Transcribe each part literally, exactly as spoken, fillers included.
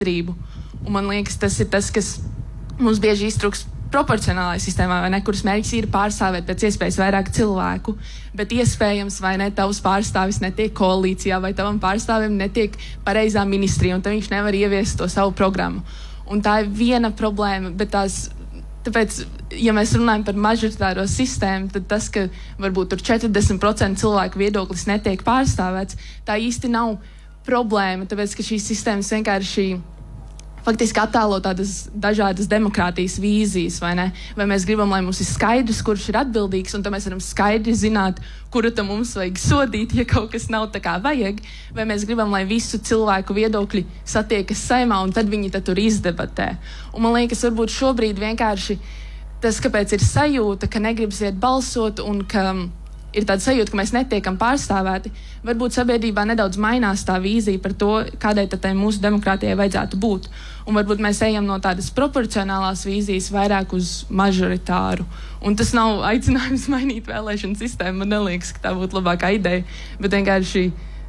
sabiedrību. Un man liekas, tas ir tas, kas mums bieži iztrūks proporcionālajā sistēmā, vai ne, kuras mērķis ir pārstāvēt pēc iespējas vairāk cilvēku, bet iespējams, vai ne, tavs pārstāvis netiek koalīcijā, vai tavam pārstāvim netiek pareizā ministrija, un tad viņš nevar ieviest to savu programmu. Un tā ir viena problēma, bet tās, tāpēc, ja mēs runājam par mažoritāro sistēmu, tad tas, ka varbūt tur četrdesmit procenti cilvēku viedoklis netiek pārstāvēts, tā īsti nav problēma, tāpēc, ka šīs sistēmas vienkārši faktiski attēlo tādas dažādas demokrātijas vīzijas, vai ne? Vai mēs gribam, lai mums ir skaidrs, kurš ir atbildīgs, un tad mēs varam skaidri zināt, kuru tam mums vajag sodīt, ja kaut kas nav tā kā vajag, vai mēs gribam, lai visu cilvēku viedokļi satiekas saimā, un tad viņi tad tur izdebatē. Un man liekas, varbūt šobrīd vienkārši tas, kāpēc ir sajūta, ka negribas iet balsot, un ka ir tāda sajūta, ka mēs netiekam pārstāvēti, varbūt sabiedrībā nedaudz mainās tā vīzija par to, kādai tad mūsu demokrātijai vajadzētu būt. Un varbūt mēs ejam no tādas proporcionālās vīzijas vairāk uz mažoritāru. Un tas nav aicinājums mainīt vēlēšanu sistēmu, man neliekas, ka tā būtu labākā ideja, bet vienkārši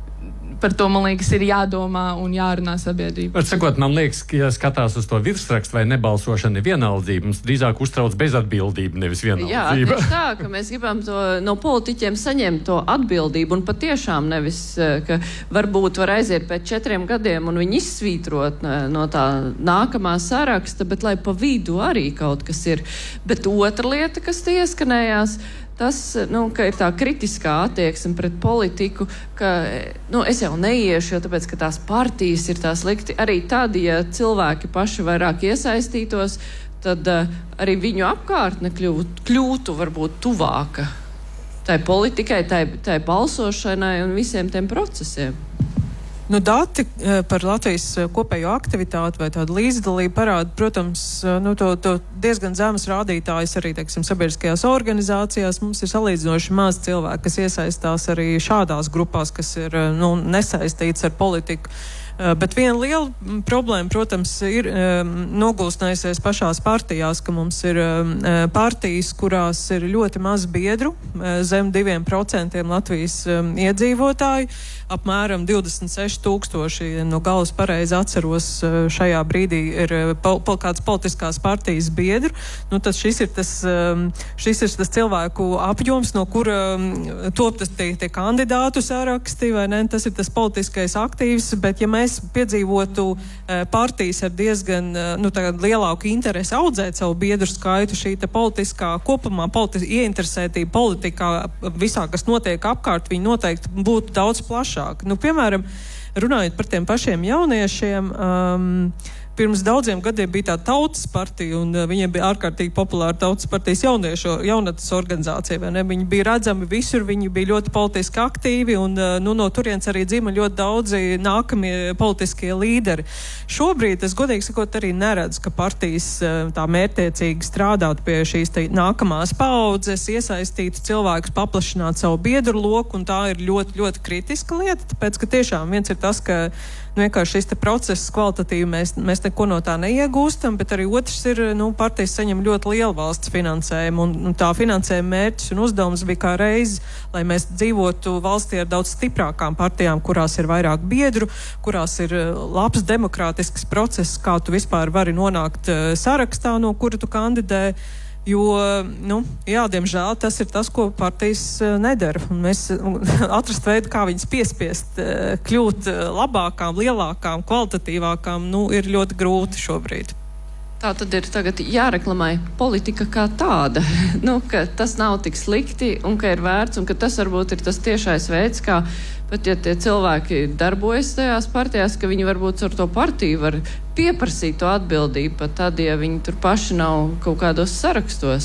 par to, man liekas, ir jādomā un jārunā sabiedrība. Var sakot, man liekas, ka, ja skatās uz to virsrakstu vai nebalsošana vienaldzība, mums drīzāk uztrauc bezatbildība, nevis vienaldzība. Jā, tieši tā, ka mēs gribam to no politiķiem saņemt to atbildību, un patiešām nevis, ka varbūt var aiziet pēc četriem gadiem un viņi izsvītrot no tā nākamā saraksta, bet lai pa vidu arī kaut kas ir. Bet otra lieta, kas te ieskanējās, tas, nu, ka ir tā kritiskā attieksme pret politiku, ka, nu, es jau neiešu, jo tāpēc, ka tās partijas ir tā slikti. Arī tad, ja cilvēki paši vairāk iesaistītos, tad uh, arī viņu apkārtne kļūtu, kļūtu varbūt tuvāka tai politikai, tai, tai balsošanai un visiem tiem procesiem. Nu, dati par Latvijas kopējo aktivitāti vai tādu līdzdalību parāda, protams, nu, to, to diezgan zemes rādītājus arī, teiksim, sabiedriskajās organizācijās. Mums ir salīdzinoši maz cilvēku, kas iesaistās arī šādās grupās, kas ir, nu, nesaistīts ar politiku. Bet viena liela problēma, protams, ir um, nogulstnējusies pašās partijās, ka mums ir um, partijas, kurās ir ļoti maz biedru, zem diviem procentiem Latvijas um, iedzīvotāju, apmēram divdesmit seši tūkstoši, no galvas pareizi atceros, šajā brīdī ir pol, pol, kāds politiskās partijas biedru. Nu, tad šis ir tas, um, šis ir tas cilvēku apjoms, no kura um, top tas tie, tie kandidātu saraksti, vai ne? Tas ir tas politiskais aktīvs, bet ja mēs piedzīvotu uh, partijas ar diezgan uh, nu, lielāku interesi audzēt savu biedru skaitu, šī te politiskā kopumā politi- ieinteresētība politikā visā, kas notiek apkārt, viņi noteikti būtu daudz plašāk. Nu, piemēram, runājot par tiem pašiem jauniešiem, um, pirms daudziem gadiem bija tā tautas partija, un uh, viņiem bija ārkārtīgi populāra tautas partijas jauniešu, jaunatnes organizācija, vai ne? Viņi bija redzami visur, viņi bija ļoti politiski aktīvi, un uh, nu, no turienes arī dzima ļoti daudzi nākamie politiskie līderi. Šobrīd, es godīgi sakot, arī neredzu, ka partijas uh, tā mērķtiecīgi strādātu pie šīs te nākamās paaudzes, iesaistītu cilvēkus, paplašināt savu biedru loku, un tā ir ļoti, ļoti kritiska lieta, tāpēc, ka tiešām viens ir tas, ka nu, vienkārši šis te process kvalitatīvi mēs, mēs neko no tā neiegūstam, bet arī otrs ir, nu, partijas saņem ļoti lielu valsts finansējumu, un, un tā finansējuma mērķis un uzdevums bija kā reizi, lai mēs dzīvotu valstī ar daudz stiprākām partijām, kurās ir vairāk biedru, kurās ir labs demokrātisks process, kā tu vispār vari nonākt sarakstā, no kura tu kandidē. Jo, nu, jā, diemžēl tas ir tas, ko partijas nedara. Un mēs atrast veidu, kā viņas piespiest kļūt labākām, lielākām, kvalitatīvākām, nu, ir ļoti grūti šobrīd. Tā tad ir tagad jāreklamē politika kā tāda, nu, ka tas nav tik slikti un ka ir vērts un ka tas varbūt ir tas tiešais veids, kā pat ja tie cilvēki darbojas tajās partijās, ka viņi varbūt ar to partiju var pieprasīt to atbildību, pat tad, ja viņi tur paši nav kaut kādos sarakstos.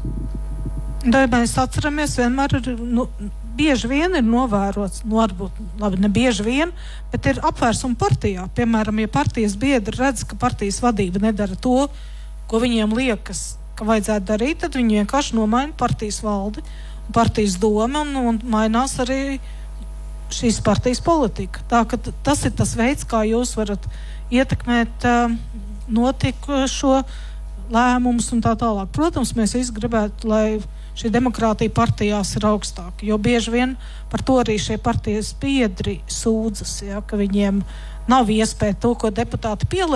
Da mēs atceramies, vienmēr ir, nu, bieži vien ir novērots, nu, varbūt, labi, ne bieži vien, bet ir apvērsuma partijā. Piemēram, ja partijas biedri redz, ka partijas vadība nedara to, ko viņiem liekas, ka vajadzētu darīt, tad viņi vienkārši nomaina partijas valdi, partijas doma un, un mainās arī šīs partijas politika. Tā, ka tas ir tas veids, kā jūs varat ietekmēt uh, notikušo lēmumus un tā tālāk. Protams, mēs visi gribētu, lai šī demokrātija partijās ir augstāka, jo bieži vien par to arī šie partijas biedri sūdzas, ja, ka viņiem nav iespēja to, ko deputāti pielieto.